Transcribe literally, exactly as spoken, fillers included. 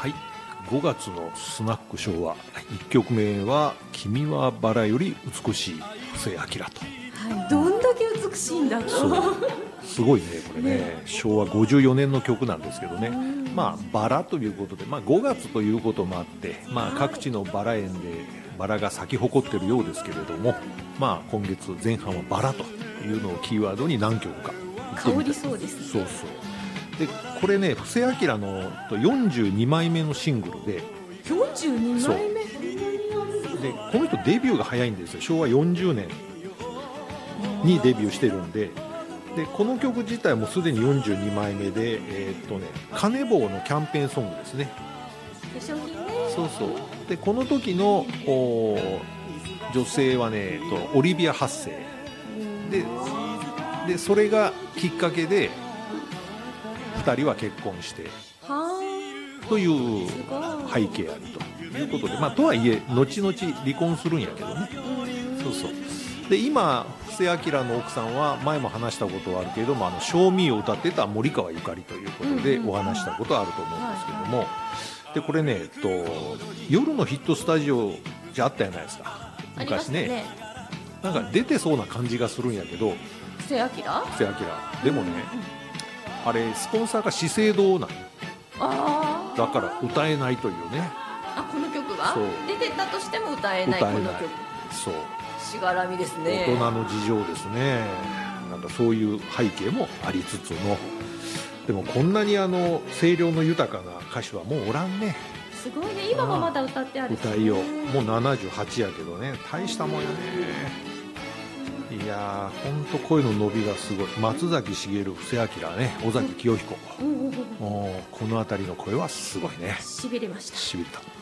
はい、ごがつのスナック昭和、いっきょくめは「君はバラより美しい」布施明と、 はい、どんだけ美しいんだと。 そうすごいねこれね、ねしょうわごじゅうよねんの曲なんですけどね、まあバラということで、まあ、ごがつということもあって、まあ、各地のバラ園でバラが咲き誇っているようですけれども、まあ、今月前半はバラというのをキーワードに何曲か香りそうですね。 そうそうでこれね布施明のよんじゅうにまいめのシングルでよんじゅうにまいめでこの人デビューが早いんですよ。しょうわよんじゅうねんにデビューしてるんで、でこの曲自体もすでによんじゅうにまいめで、えーっとね、カネボウのキャンペーンソングですね。 化粧品ね。 そうそうでこの時の女性はね、えっと、オリビア・ハッセイででそれがきっかけでふたりは結婚してという背景あるということで、まあ、とはいえ後々離婚するんやけどね。そうそうで今布施明の奥さんは前も話したことはあるけれども、あの賞味を歌ってた森川ゆかりということでお話したことはあると思うんですけども、でこれね、えっと、夜のヒットスタジオじゃあったじゃないですか昔 ね, ねなんか出てそうな感じがするんやけど、 布施明布施明でもね、うん、あれスポンサーが資生堂なんあだから歌えないというね。 あこの曲は出てたとしても歌えない。この曲そうしがらみですね。 大人の事情ですね。なんかそういう背景もありつつの、でもこんなにあの声量の豊かな歌手はもうおらんね。 すごいね。今もまだ歌ってある、ね、 歌いようもうななじゅうはちやけどね、大したもんやね。いやーほんと声の伸びがすごい。松崎しげる、布施明ね、尾崎紀世彦、うん、この辺りの声はすごいね。 しびれました。 しびれた。